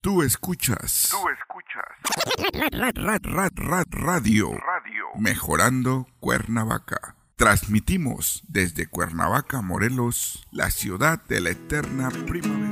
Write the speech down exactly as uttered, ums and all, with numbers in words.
Tú escuchas. Tú escuchas. Rad, rad, rad, rad, radio. Radio. Mejorando Cuernavaca. Transmitimos desde Cuernavaca, Morelos, la ciudad de la eterna primavera.